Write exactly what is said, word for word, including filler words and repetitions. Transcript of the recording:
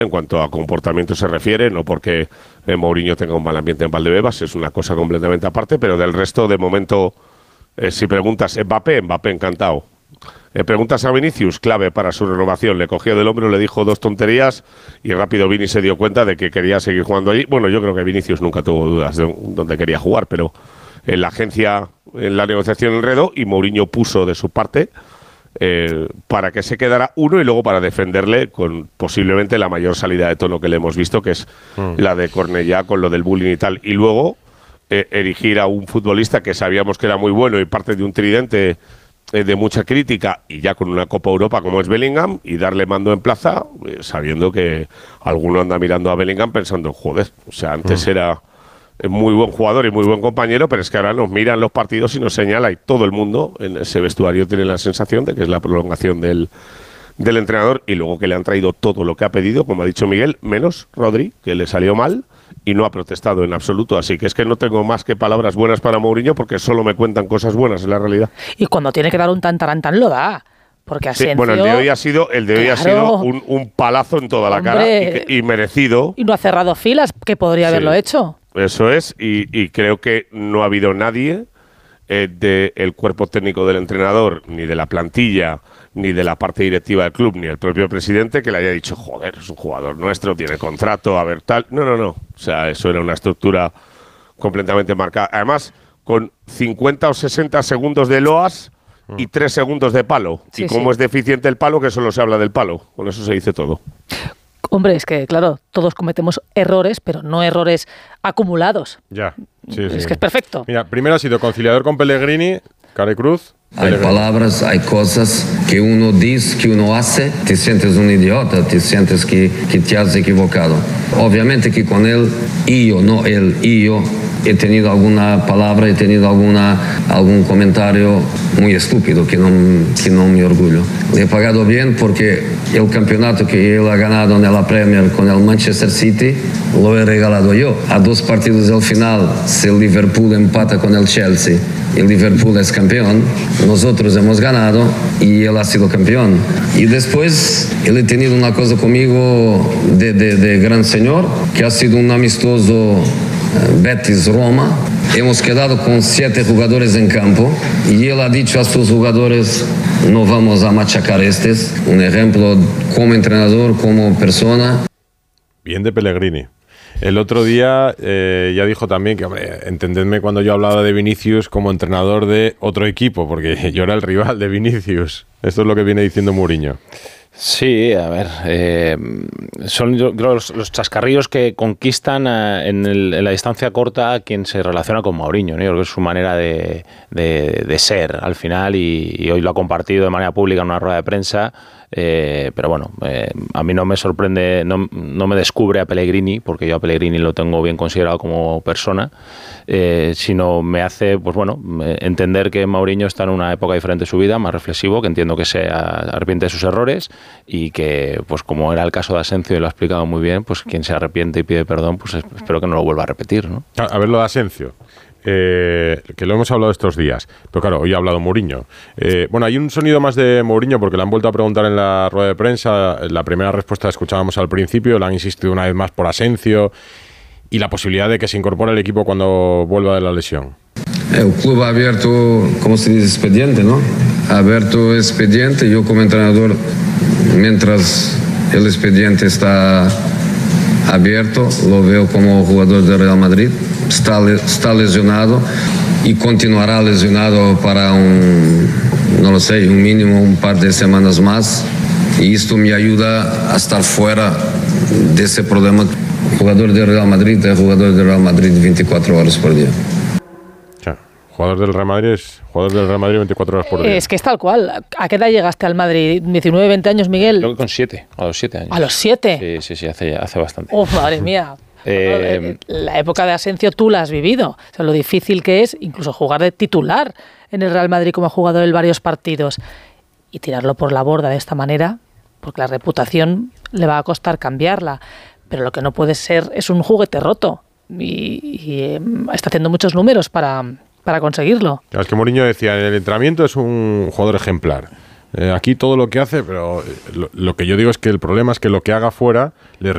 en cuanto a comportamiento se refiere, no porque eh, Mourinho tenga un mal ambiente en Valdebebas, es una cosa completamente aparte, pero del resto, de momento, eh, si preguntas Mbappé, Mbappé encantado. Eh, preguntas a Vinicius, clave para su renovación, le cogió del hombro, le dijo dos tonterías y rápido Vini se dio cuenta de que quería seguir jugando allí. Bueno, yo creo que Vinicius nunca tuvo dudas de dónde quería jugar, pero en la agencia, en la negociación enredó y Mourinho puso de su parte Eh, para que se quedara uno y luego para defenderle con posiblemente la mayor salida de tono que le hemos visto, que es mm. la de Cornellá con lo del bullying y tal, y luego eh, erigir a un futbolista que sabíamos que era muy bueno y parte de un tridente eh, de mucha crítica y ya con una Copa Europa como es Bellingham y darle mando en plaza eh, sabiendo que alguno anda mirando a Bellingham pensando, joder, o sea, antes mm. era muy buen jugador y muy buen compañero, pero es que ahora nos miran los partidos y nos señala y todo el mundo en ese vestuario tiene la sensación de que es la prolongación del, del entrenador y luego que le han traído todo lo que ha pedido, como ha dicho Miguel, menos Rodri, que le salió mal y no ha protestado en absoluto. Así que es que no tengo más que palabras buenas para Mourinho porque solo me cuentan cosas buenas en la realidad. Y cuando tiene que dar un tantarantán lo da. Porque Asencio, sí, bueno, el de hoy ha sido, el de hoy claro, ha sido un, un palazo en toda hombre, la cara y, y merecido. Y no ha cerrado filas, que podría sí, haberlo hecho. Eso es, y, y creo que no ha habido nadie eh, del cuerpo técnico del entrenador, ni de la plantilla, ni de la parte directiva del club, ni el propio presidente que le haya dicho, joder, es un jugador nuestro, tiene contrato, a ver tal. No, no, no. O sea, eso era una estructura completamente marcada. Además, con cincuenta o sesenta segundos de loas y tres segundos de palo. Sí, y como sí. es deficiente el palo, que solo se habla del palo. Con eso se dice todo. Hombre, es que, claro, todos cometemos errores, pero no errores acumulados. Ya, sí, es sí. que es perfecto. Mira, primero ha sido conciliador con Pellegrini, Carecruz. Hay palabras, hay cosas que uno dice, que uno hace, te sientes un idiota, te sientes que, que te has equivocado. Obviamente que con él, y yo, no él, y yo, he tenido alguna palabra, he tenido alguna, algún comentario muy estúpido que no, que no me orgullo. Le he pagado bien porque el campeonato que él ha ganado en la Premier con el Manchester City lo he regalado yo. A dos partidos del final, si el Liverpool empata con el Chelsea, el Liverpool es campeón, nosotros hemos ganado y él ha sido campeón. Y después él ha tenido una cosa conmigo de, de, de gran señor, que ha sido un amistoso Betis-Roma. Hemos quedado con siete jugadores en campo y él ha dicho a sus jugadores, no vamos a machacar estos. Un ejemplo como entrenador, como persona. Bien de Pellegrini. El otro día eh, ya dijo también que, hombre, entendedme cuando yo hablaba de Vinicius como entrenador de otro equipo, porque yo era el rival de Vinicius. Esto es lo que viene diciendo Mourinho. Sí, a ver, eh, son yo creo los, los chascarrillos que conquistan eh, en, el, en la distancia corta a quien se relaciona con Mourinho, ¿no? Yo creo que es su manera de, de, de ser al final y, y hoy lo ha compartido de manera pública en una rueda de prensa. Eh, pero bueno, eh, a mí no me sorprende, no, no me descubre a Pellegrini, porque yo a Pellegrini lo tengo bien considerado como persona, eh, sino me hace, pues bueno, entender que Mourinho está en una época diferente de su vida, más reflexivo, que entiendo que se arrepiente de sus errores y que, pues como era el caso de Asencio y lo ha explicado muy bien, pues quien se arrepiente y pide perdón, pues espero que no lo vuelva a repetir, ¿no? A ver lo de Asencio. Eh, que lo hemos hablado estos días, pero claro, hoy ha hablado Mourinho. Eh, bueno, hay un sonido más de Mourinho porque le han vuelto a preguntar en la rueda de prensa. La primera respuesta la escuchábamos al principio, le han insistido una vez más por Asencio y la posibilidad de que se incorpore al equipo cuando vuelva de la lesión. El club ha abierto, como se dice, expediente, ¿no? Ha abierto expediente. Yo como entrenador, mientras el expediente está abierto, lo veo como jugador del Real Madrid. Está, está lesionado y continuará lesionado para un, no lo sé, un mínimo un par de semanas más. Y esto me ayuda a estar fuera de ese problema. Jugador del Real Madrid es jugador del Real Madrid veinticuatro horas por día. Jugador del Real Madrid es jugador del Real Madrid veinticuatro horas por día. Es que es tal cual. ¿A qué edad llegaste al Madrid? ¿diecinueve, veinte años, Miguel? Creo que con siete, a los siete años. ¿A los siete? Sí, sí, sí, hace, hace bastante. ¡Oh, madre mía! Eh, la época de Asencio tú la has vivido. O sea, lo difícil que es incluso jugar de titular en el Real Madrid como ha jugado en varios partidos y tirarlo por la borda de esta manera, porque la reputación le va a costar cambiarla. Pero lo que no puede ser es un juguete roto y, y eh, está haciendo muchos números para, para conseguirlo. Es que Mourinho decía, en el entrenamiento es un jugador ejemplar. Eh, aquí todo lo que hace, pero lo, lo que yo digo es que el problema es que lo que haga fuera le